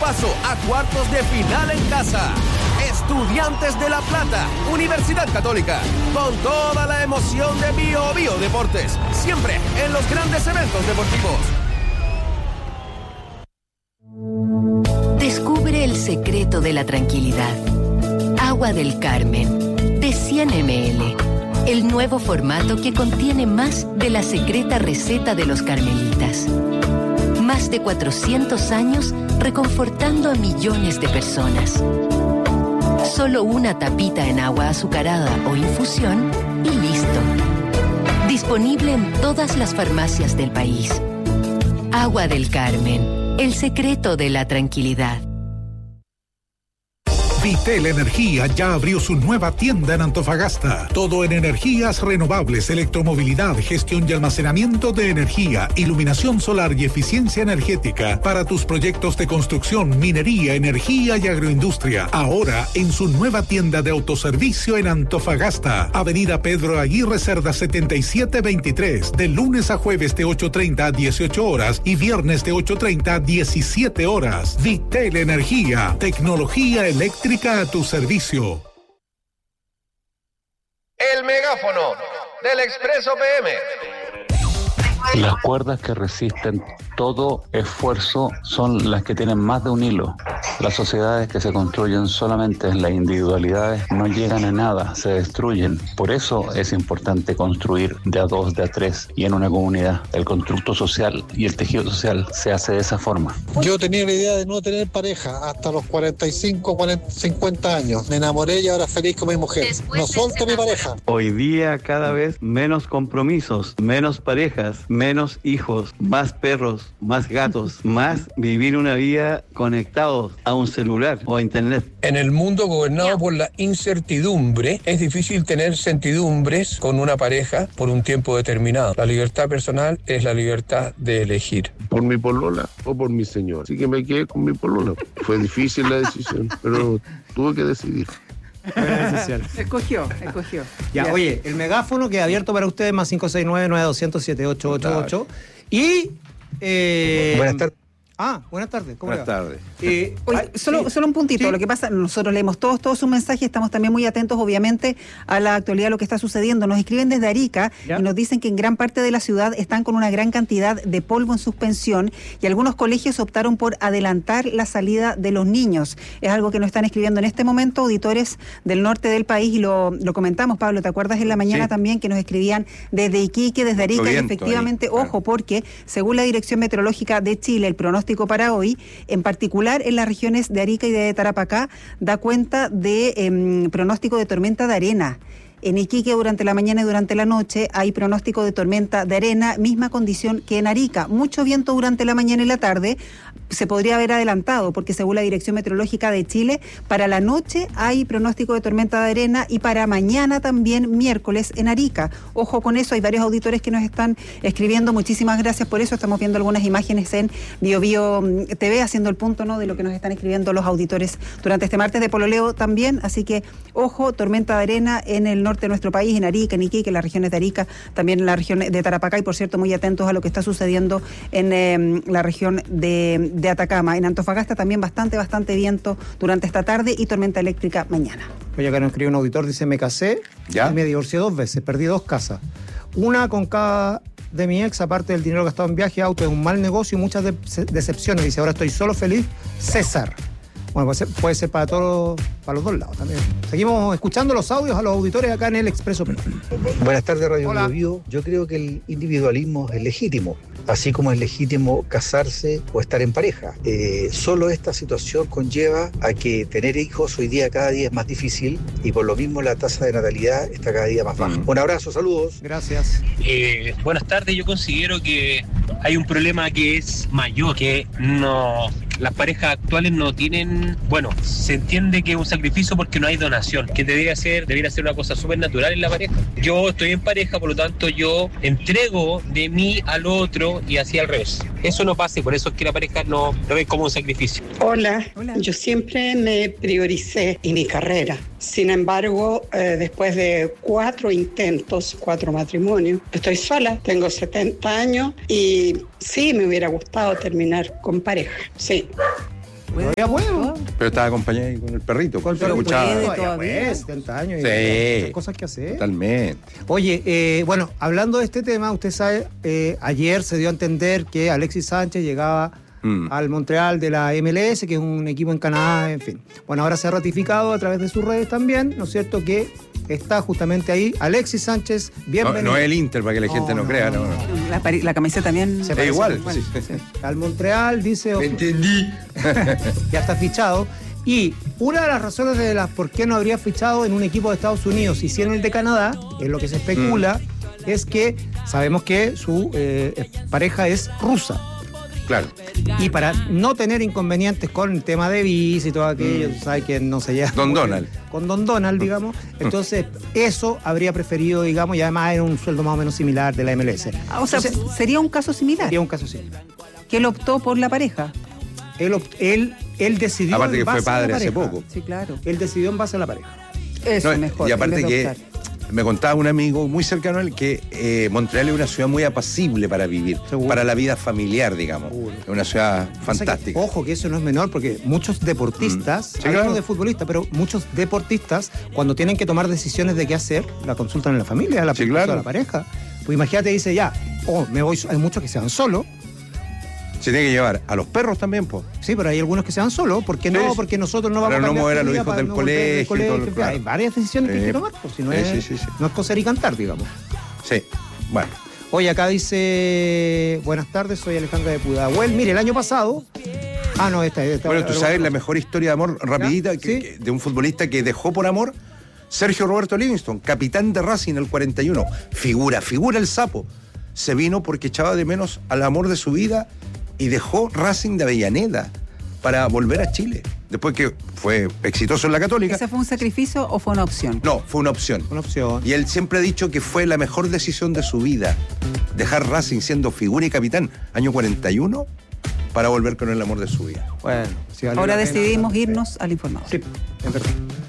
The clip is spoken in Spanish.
paso a cuartos de final en casa. Estudiantes de La Plata, Universidad Católica, con toda la emoción de Bio Bio Deportes, siempre en los grandes eventos deportivos. Descubre el secreto de la tranquilidad. Agua del Carmen, de 100 ml. El nuevo formato que contiene más de la secreta receta de los carmelitas. Más de 400 años reconfortando a millones de personas. Solo una tapita en agua azucarada o infusión y listo. Disponible en todas las farmacias del país. Agua del Carmen, el secreto de la tranquilidad. Vitel Energía ya abrió su nueva tienda en Antofagasta. Todo en energías renovables, electromovilidad, gestión y almacenamiento de energía, iluminación solar y eficiencia energética para tus proyectos de construcción, minería, energía y agroindustria. Ahora en su nueva tienda de autoservicio en Antofagasta. Avenida Pedro Aguirre Cerda 7723. De lunes a jueves de 8:30 a 18 horas y viernes de 8:30 a 17 horas. Vitel Energía. Tecnología eléctrica a tu servicio. El megáfono del Expreso PM. Las cuerdas que resisten todo esfuerzo son las que tienen más de un hilo. Las sociedades que se construyen solamente en las individualidades no llegan a nada, se destruyen. Por eso es importante construir de a dos, de a tres y en una comunidad. El constructo social y el tejido social se hace de esa forma. Yo tenía la idea de no tener pareja hasta los 45, 50 años. Me enamoré y ahora feliz con mi mujer. No suelto a mi pareja. Hoy día cada vez menos compromisos, menos parejas, menos hijos, más perros, más gatos, más vivir una vida conectados a un celular o a internet. En el mundo gobernado por la incertidumbre, es difícil tener certidumbres con una pareja por un tiempo determinado. La libertad personal es la libertad de elegir. ¿Por mi polola o por mi señor? Así que me quedé con mi polola. Fue difícil la decisión, pero tuve que decidir. Escogió. Ya, oye, el megáfono queda abierto para ustedes, más 569-9200-7888. Y... Buenas tardes. Buenas tardes. ¿Cómo Buenas tardes. Oye, solo un puntito. Sí. Lo que pasa, nosotros leemos todos sus mensajes, estamos también muy atentos, obviamente, a la actualidad, lo que está sucediendo. Nos escriben desde Arica y nos dicen que en gran parte de la ciudad están con una gran cantidad de polvo en suspensión y algunos colegios optaron por adelantar la salida de los niños. Es algo que nos están escribiendo en este momento auditores del norte del país y lo comentamos, Pablo, ¿te acuerdas en la mañana también que nos escribían desde Iquique, desde Arica? Y efectivamente, ojo, porque según la Dirección Meteorológica de Chile, el pronóstico para hoy, en particular en las regiones de Arica y de Tarapacá, da cuenta de pronóstico de tormenta de arena. En Iquique durante la mañana y durante la noche hay pronóstico de tormenta de arena, misma condición que en Arica. Mucho viento durante la mañana y la tarde, se podría haber adelantado porque según la Dirección Meteorológica de Chile, para la noche hay pronóstico de tormenta de arena y para mañana también miércoles en Arica. Ojo con eso, hay varios auditores que nos están escribiendo, muchísimas gracias por eso. Estamos viendo algunas imágenes en Bio Bio TV haciendo el punto, ¿no?, de lo que nos están escribiendo los auditores durante este martes de pololeo también, así que ojo, tormenta de arena en el norte de nuestro país, en Arica, en Iquique, en las regiones de Arica, también en la región de Tarapacá y por cierto muy atentos a lo que está sucediendo en la región de Atacama. En Antofagasta también bastante viento durante esta tarde y tormenta eléctrica mañana. Oye, acá nos escribe un auditor, dice, me casé y me divorcié 2 veces, perdí 2 casas. Una con cada de mi ex, aparte del dinero gastado en viaje, auto, es un mal negocio y muchas decepciones. Dice, ahora estoy solo feliz, César. Bueno, puede ser para todos, para los dos lados también. Seguimos escuchando los audios a los auditores acá en el Expreso PM. Buenas tardes, Radio Bio Bio. Yo creo que el individualismo es legítimo, así como es legítimo casarse o estar en pareja. Solo esta situación conlleva a que tener hijos hoy día cada día es más difícil y por lo mismo la tasa de natalidad está cada día más baja. Un abrazo, saludos. Gracias. Buenas tardes, yo considero que hay un problema que es mayor, que no... Las parejas actuales no tienen, bueno, se entiende que es un sacrificio porque no hay donación, que debería ser una cosa súper natural en la pareja. Yo estoy en pareja, por lo tanto yo entrego de mí al otro y así al revés. Eso no pasa y por eso es que la pareja no lo ve como un sacrificio. Hola, yo siempre me prioricé en mi carrera. Sin embargo, después de 4 intentos, 4 matrimonios, estoy sola, tengo 70 años y sí me hubiera gustado terminar con pareja, sí. Todavía puedo. Pero estaba acompañado ahí con el perrito. Con el Se perrito. escuchaba. Todavía 70 años. Sí. Y hay cosas que hacer. Totalmente. Oye, bueno, hablando de este tema, usted sabe, ayer se dio a entender que Alexis Sánchez llegaba al Montreal de la MLS, que es un equipo en Canadá, en fin. Bueno, ahora se ha ratificado a través de sus redes también, ¿no es cierto?, que está justamente ahí Alexis Sánchez, bienvenido. No es el Inter, para que la gente no crea, ¿no? La camiseta también se parece igual. Sí. Al Montreal, dice... Me entendí. Ya está fichado. Y una de las razones de las por qué no habría fichado en un equipo de Estados Unidos y sí en el de Canadá, es lo que se especula, es que sabemos que su pareja es rusa. Claro. Y para no tener inconvenientes con el tema de visa y todo aquello, ¿sabes que no se lleva? Don Donald. Con Don Donald, digamos. Entonces, eso habría preferido, digamos, y además era un sueldo más o menos similar de la MLS. O sea, sería un caso similar. Sería un caso similar. Que él optó por la pareja. Él decidió. Aparte en que fue base a la padre hace pareja. poco. Sí, claro. Él decidió en base a la pareja. Eso No, mejor. y aparte en vez de que optar. me contaba un amigo muy cercano a él que Montreal es una ciudad muy apacible para vivir, Seguro. para la vida familiar, digamos. Es una ciudad fantástica. Ojo, que eso no es menor, porque muchos deportistas, Sí, hablamos claro. de futbolistas, pero muchos deportistas, cuando tienen que tomar decisiones de qué hacer, la consultan en la familia, Sí, claro. a la pareja. Pues imagínate, dice ya, me voy, hay muchos que se van solos. Se tiene que llevar a los perros también, pues. Sí, pero hay algunos que se van solos. ¿Por qué no? Sí. Porque nosotros no vamos Para a no cambiar mover a los comida, hijos para del no volver colegio y todo lo- en fin, claro. hay varias decisiones que hay que tomar, pues, si no, es, no es coser y cantar, digamos. Sí, bueno. Oye, acá dice, buenas tardes, soy Alejandra de Pudahuel. Mire, el año pasado... Ah, no, esta Bueno, tú sabes la mejor historia de amor rapidita que de un futbolista que dejó por amor, Sergio Roberto Livingston, capitán de Racing en el 41. Figura el sapo. Se vino porque echaba de menos al amor de su vida y dejó Racing de Avellaneda para volver a Chile. Después que fue exitoso en la Católica. ¿Ese fue un sacrificio o fue una opción? No, fue una opción. Una opción. Y él siempre ha dicho que fue la mejor decisión de su vida. Dejar Racing siendo figura y capitán, año 41, para volver con el amor de su vida. Bueno, Ahora decidimos irnos al informado. Sí, es verdad.